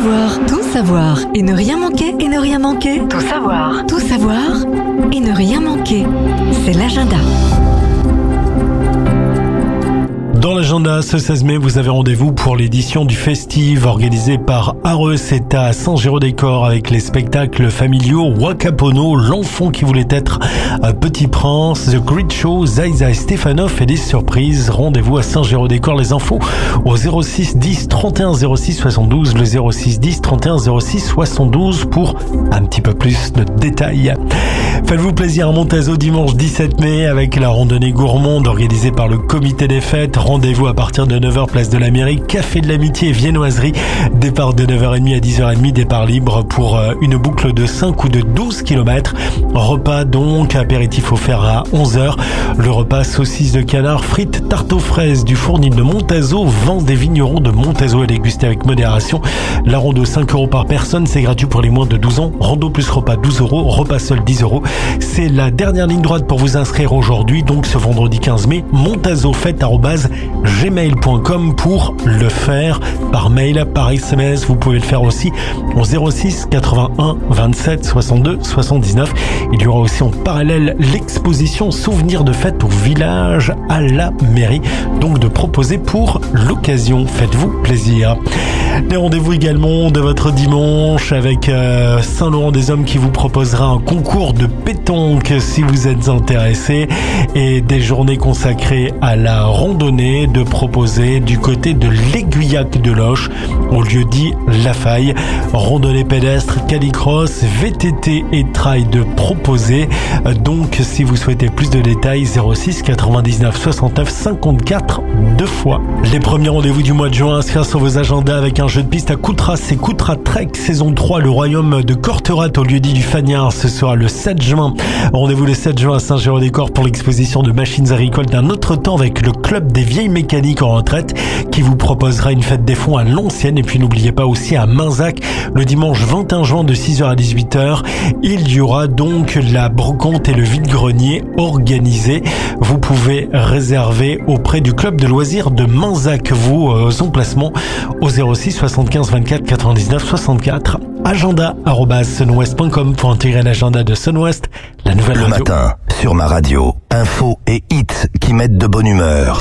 savoir et ne rien manquer, et ne rien manquer. Tout savoir et ne rien manquer. C'est l'agenda. Dans l'agenda, ce 16 mai, vous avez rendez-vous pour l'édition du Festive organisé par Areux. C'est à Saint-Géraud-des-Corps avec les spectacles familiaux Wakapono, l'enfant qui voulait être un petit prince, The Great Show, Zaïza et Stefanov et des surprises. Rendez-vous à Saint-Géraud-des-Corps. Les infos au 06 10 31 06 72, le 06 10 31 06 72 pour un petit peu plus de détails. Faites-vous plaisir à Montazo dimanche 17 mai avec la randonnée gourmande organisée par le comité des fêtes. Rendez-vous à partir de 9h place de la mairie, café de l'amitié et viennoiserie. Départ de 9h30 à 10h30, départ libre pour une boucle de 5 ou de 12 km. Repas donc, apéritif offert à 11h. Le repas saucisse de canard, frites, tarte aux fraises du fournil de Montazo, vin des vignerons de Montazo à déguster avec modération. La rando 5 € par personne, c'est gratuit pour les moins de 12 ans. Rando plus repas 12 €, repas seul 10 €. C'est la dernière ligne droite pour vous inscrire aujourd'hui, donc ce vendredi 15 mai, montazofête@gmail.com pour le faire par mail, par SMS. Vous pouvez le faire aussi au 06 81 27 62 79. Il y aura aussi en parallèle l'exposition Souvenirs de fête au village à la mairie, donc de proposer pour l'occasion. Faites-vous plaisir. Les rendez-vous également de votre dimanche avec Saint-Laurent-des-Hommes qui vous proposera un concours de pétanque si vous êtes intéressé, et des journées consacrées à la randonnée de proposer du côté de l'Aiguillac de Loche au lieu dit La Faille. Randonnée pédestre, calicross, VTT et trail de proposer. Donc si vous souhaitez plus de détails, 06 99 69 54 2 fois. Les premiers rendez-vous du mois de juin, inscrire sur vos agendas avec un jeu de piste à Coutras. C'est Coutras Trek saison 3, le royaume de Corterat au lieu dit du Fagnard. Ce sera le 7 juin. Rendez-vous le 7 juin à Saint-Géraud-des-Corps pour l'exposition de machines agricoles d'un autre temps avec le club des vieilles mécaniques en retraite qui vous proposera une fête des fonds à l'ancienne. Et puis n'oubliez pas aussi à Mainzac le dimanche 21 juin de 6h à 18h. Il y aura donc la brocante et le vide-grenier organisés. Vous pouvez réserver auprès du club de loisirs de Mainzac vos emplacements au 06 75 24 99 64. agenda@sunwest.com pour intégrer l'agenda de Sunwest, la nouvelle radio. Le matin, sur ma radio, info et hits qui mettent de bonne humeur.